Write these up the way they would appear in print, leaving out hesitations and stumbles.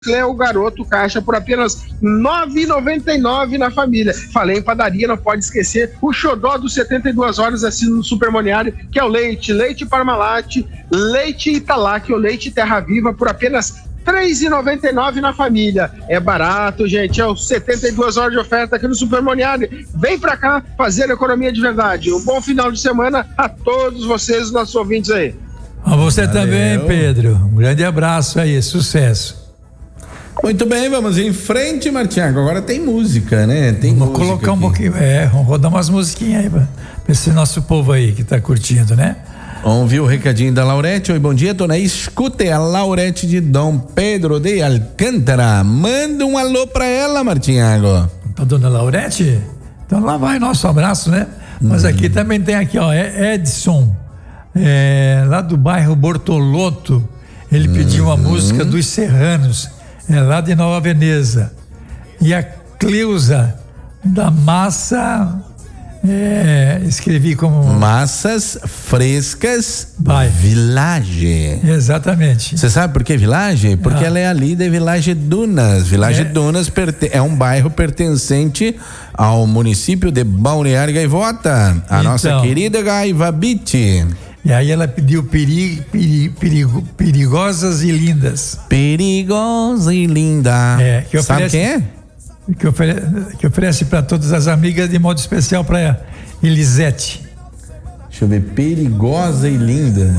o garoto caixa por apenas R$ 9,99 na família. Falei em padaria, não pode esquecer o xodó dos 72 horas assim no Super Moniari, que é o leite Parmalat, leite Italac ou leite Terra Viva por apenas R$ 3,99 na família. É barato, gente, é os 72 horas de oferta aqui no Super Moniari. Vem pra cá fazer economia de verdade. Um bom final de semana a todos vocês, nossos ouvintes aí. A você também, Pedro. Um grande abraço aí, sucesso. Muito bem, vamos em frente, Martiago. Agora tem música, né? Vamos colocar um pouquinho, vamos rodar umas musiquinhas aí pra esse nosso povo aí que tá curtindo, né? Vamos ouvir o recadinho da Laurete. Oi, bom dia, dona. Escute a Laurete de Dom Pedro de Alcântara. Manda um alô pra ela, Martiago. Pra dona Laurete? Então lá vai nosso abraço, né? Mas aqui também tem aqui, ó, Edson, lá do bairro Bortolotto. Ele pediu uma música dos Serranos. Lá de Nova Veneza. E a Cleusa da Massa, escrevi como Massas Frescas Village. Exatamente. Você sabe por que Village? Porque ela é ali da Village Dunas. Village Dunas é um bairro pertencente ao município de Balneário Gaivota, a nossa querida Gaiva Beach. E aí ela pediu Perigosas e Lindas. Perigosa e linda. Sabe quem é? Que oferece para todas as amigas, de modo especial para Elisete. Deixa eu ver, Perigosa e Linda.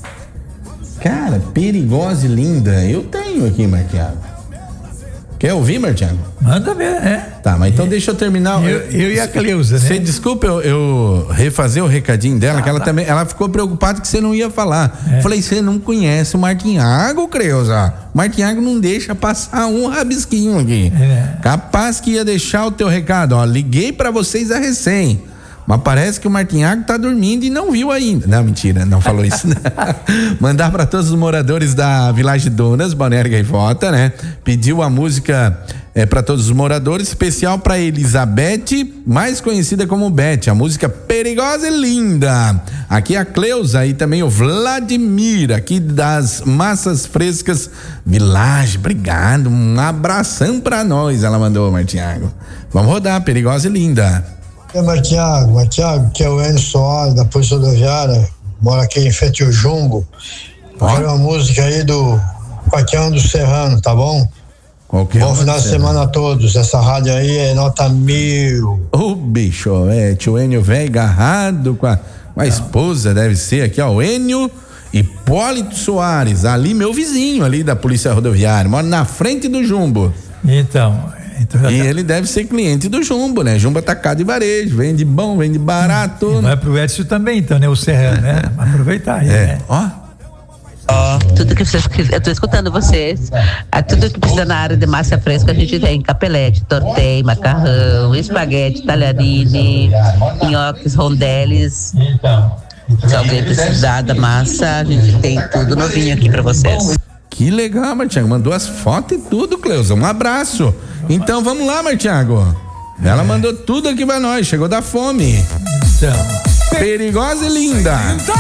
Cara, Perigosa e Linda, eu tenho aqui, Martiago. Quer ouvir, Martiago? Manda ver, Tá, mas então deixa eu terminar. Eu e a Cleusa, né? Você desculpa eu refazer o recadinho dela, que ela também, ela ficou preocupada que você não ia falar. Falei, você não conhece o Martinhago, Cleusa? Martinhago não deixa passar um rabisquinho aqui. Capaz que ia deixar o teu recado, ó, liguei pra vocês a recém. Mas parece que o Martinhago tá dormindo e não viu ainda. Não, mentira, não falou isso. Mandar para todos os moradores da Village Dunas, Balneário Gaivota, né? Pediu a música para todos os moradores, especial para Elizabeth, mais conhecida como Beth, a música Perigosa e Linda. Aqui a Cleusa e também o Vladimir, aqui das Massas Frescas Village. Obrigado, um abração para nós, ela mandou, Martinhago. Vamos rodar, Perigosa e Linda. Martiago, que é o Enio Soares, da Polícia Rodoviária, mora aqui em frente ao Jumbo. Quero uma música aí do Paquião do Serrano, tá bom? Bom final de semana a todos. Essa rádio aí é nota 1000. Ô, bicho, tio Enio velho agarrado com a esposa, deve ser aqui, ó, o Enio Hipólito Soares, ali meu vizinho ali da Polícia Rodoviária, mora na frente do Jumbo. Então e ele deve ser cliente do Jumbo, né? Jumbo Atacado e Varejo, vende bom, vende barato. Vai pro Edson também, então, né? O Serrano, né? Aproveitar aí, né? Tudo que vocês quiserem, eu tô escutando vocês. Tudo que precisa na área de massa fresca a gente tem: capelete, torteia, macarrão, espaguete, talharine, nhoques, rondeles. Se alguém precisar da massa, a gente tem tudo novinho aqui pra vocês. Que legal, Martiago, mandou as fotos e tudo, Cleusa, um abraço. Então vamos lá, Martiago. Ela mandou tudo aqui pra nós, chegou da fome. Então. Perigosa e Linda.